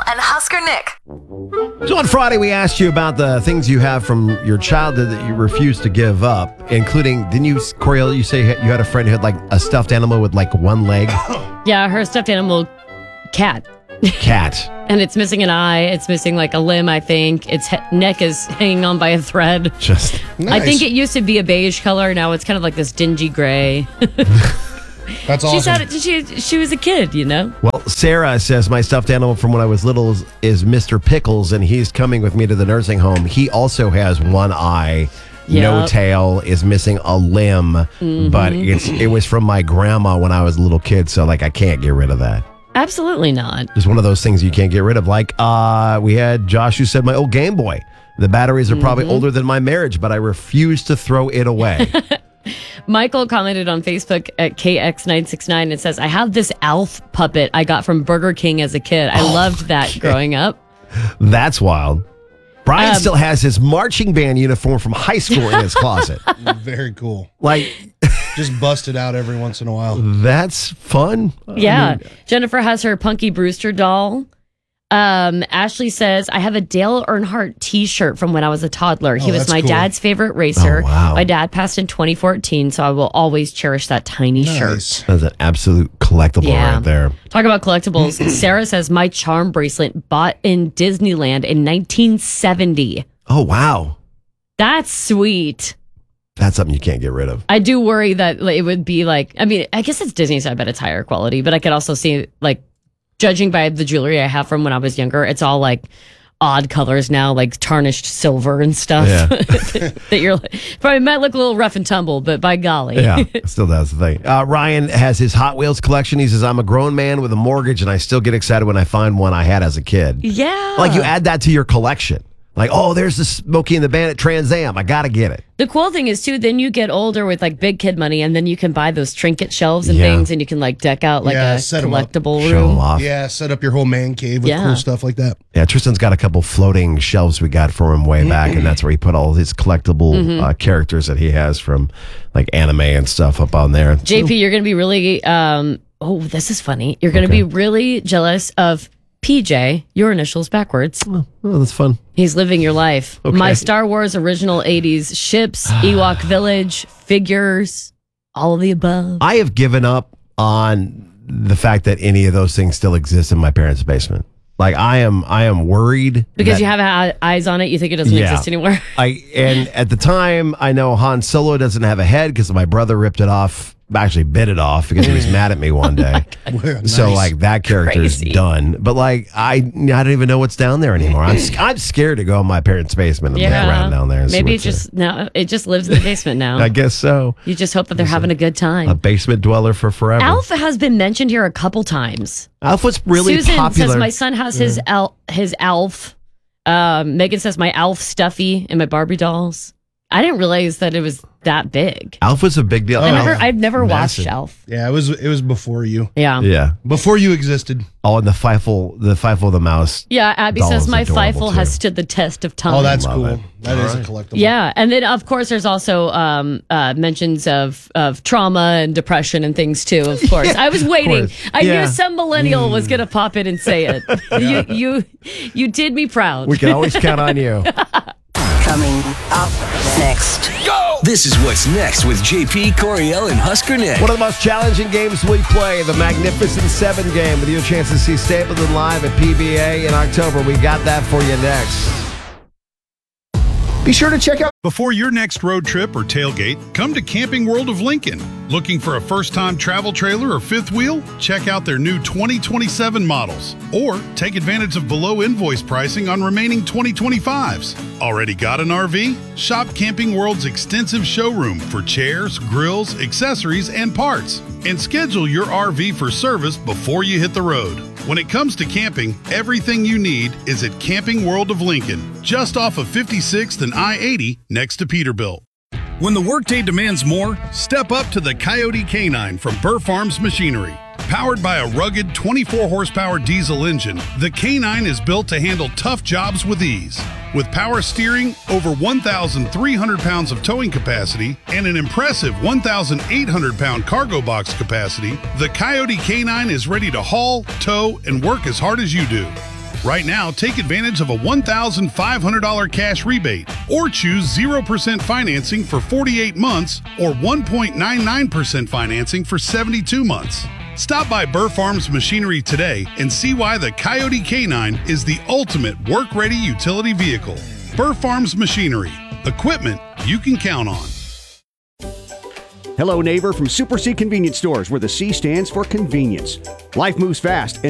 and Husker Nick. So on Friday, we asked you about the things you have from your childhood that you refuse to give up, including, didn't you, Coriel, you say you had a friend who had like a stuffed animal with like one leg? Yeah, her stuffed animal, cat. Cat. And it's missing an eye. It's missing like a limb, I think. Its neck is hanging on by a thread. Just I think it used to be a beige color. Now it's kind of like this dingy gray. That's awesome. She was a kid, you know? Well, Sarah says my stuffed animal from when I was little is Mr. Pickles, and he's coming with me to the nursing home. He also has one eye, no tail, is missing a limb, but it was from my grandma when I was a little kid, so like I can't get rid of that. Absolutely not. It's one of those things you can't get rid of. Like we had Josh who said my old Game Boy. The batteries are probably older than my marriage, but I refuse to throw it away. Michael commented on Facebook at KX969 and says, I have this Alf puppet I got from Burger King as a kid. I loved that growing up. That's wild. Brian still has his marching band uniform from high school in his closet. Very cool. Like, just bust it out every once in a while. That's fun. Yeah. Jennifer has her Punky Brewster doll. Ashley says, I have a Dale Earnhardt t-shirt from when I was a toddler. He was my dad's favorite racer. Oh, wow. My dad passed in 2014, so I will always cherish that tiny shirt. That's an absolute collectible right there. Talk about collectibles. Sarah says, my charm bracelet bought in Disneyland in 1970. Oh, wow. That's sweet. That's something you can't get rid of. I do worry that it would be like, I mean, I guess it's Disney, so I bet it's higher quality, but I could also see like, judging by the jewelry I have from when I was younger, it's all like odd colors now, like tarnished silver and stuff. Yeah. that you're like, probably might look a little rough and tumble, but by golly. Yeah, still does the thing. Ryan has his Hot Wheels collection. He says, I'm a grown man with a mortgage, and I still get excited when I find one I had as a kid. Yeah. Like you add that to your collection. Like, oh, there's the Smokey and the Bandit Trans Am. I got to get it. The cool thing is, too, then you get older with like big kid money, and then you can buy those trinket shelves and things, and you can like deck out like a collectible Show 'em room. off. Yeah, set up your whole man cave with cool stuff like that. Yeah, Tristan's got a couple floating shelves we got for him way back, and that's where he put all his collectible characters that he has from like anime and stuff up on there. JP, you're going to be really, this is funny. You're going to be really jealous of PJ, your initials backwards. Oh, that's fun. He's living your life. Okay. My Star Wars original 80s ships, Ewok Village, figures, all of the above. I have given up on the fact that any of those things still exist in my parents' basement. Like I am worried because that, you have eyes on it. You think it doesn't exist anymore. And at the time, I know Han Solo doesn't have a head because my brother ripped it off. Actually bit it off because he was mad at me one day. So like that character's done. But like I don't even know what's down there anymore. I'm scared to go in my parents' basement and look around down there. And maybe it just lives in the basement now. I guess so. You just hope that they're having a good time. A basement dweller for forever. Alf has been mentioned here a couple times. Alf was really Susan popular. says my son has his Alf. Megan says my Alf stuffy and my Barbie dolls. I didn't realize that it was that big. Alf was a big deal. I've never watched Alf. Yeah, it was before you. Yeah. Yeah. Before you existed. Oh, and the Feifel the mouse. Yeah, Abby says my Feifel has stood the test of time. Oh, that's cool. That is a collectible. Yeah, and then of course there's also mentions of trauma and depression and things too. Of course, I was waiting. I knew some millennial was gonna pop in and say it. You did me proud. We can always count on you. Coming up next. Go! This is What's Next with JP, Coriel, and Husker Nick. One of the most challenging games we play, the Magnificent 7 game, with your chance to see Stapleton live at PBA in October. We got that for you next. Be sure to check out. Before your next road trip or tailgate, come to Camping World of Lincoln. Looking for a first-time travel trailer or fifth wheel? Check out their new 2027 models. Or take advantage of below invoice pricing on remaining 2025s. Already got an RV? Shop Camping World's extensive showroom for chairs, grills, accessories, and parts. And schedule your RV for service before you hit the road. When it comes to camping, everything you need is at Camping World of Lincoln, just off of 56th and I-80 next to Peterbilt. When the workday demands more, step up to the Coyote K9 from Burr Farms Machinery. Powered by a rugged 24-horsepower diesel engine, the K9 is built to handle tough jobs with ease. With power steering, over 1,300 pounds of towing capacity, and an impressive 1,800-pound cargo box capacity, the Coyote K9 is ready to haul, tow, and work as hard as you do. Right now, take advantage of a $1,500 cash rebate or choose 0% financing for 48 months or 1.99% financing for 72 months. Stop by Burr Farms Machinery today and see why the Coyote K9 is the ultimate work-ready utility vehicle. Burr Farms Machinery. Equipment you can count on. Hello, neighbor from Super C Convenience Stores, where the C stands for convenience. Life moves fast, and